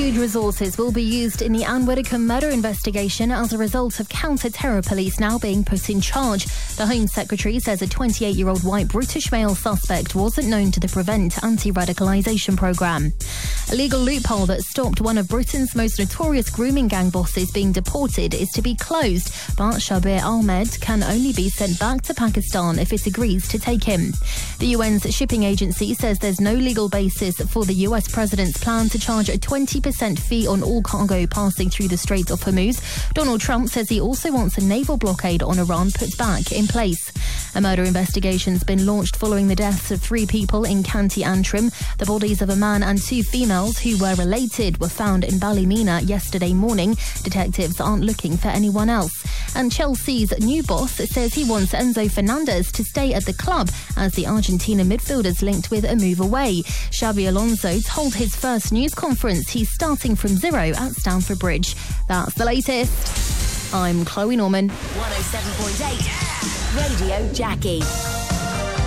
Huge resources will be used in the Anne Widdecombe murder investigation as a result of counter-terror police now being put in charge. The Home Secretary says a 28-year-old white British male suspect wasn't known to the Prevent anti-radicalisation programme. A legal loophole that stopped one of Britain's most notorious grooming gang bosses being deported is to be closed, but Shabir Ahmed can only be sent back to Pakistan if it agrees to take him. The UN's shipping agency says there's no legal basis for the US president's plan to charge a 20% fee on all cargo passing through the Strait of Hormuz. Donald Trump says he also wants a naval blockade on Iran put back in place. A murder investigation's been launched following the deaths of 3 people in County Antrim. The bodies of a man and 2 females who were related were found in Ballymena yesterday morning. Detectives aren't looking for anyone else. And Chelsea's new boss says he wants Enzo Fernandez to stay at the club as the Argentina midfielder's linked with a move away. Xabi Alonso told his first news conference he's starting from zero at Stamford Bridge. That's the latest. I'm Chloe Norman. 107.8 Radio Jackie.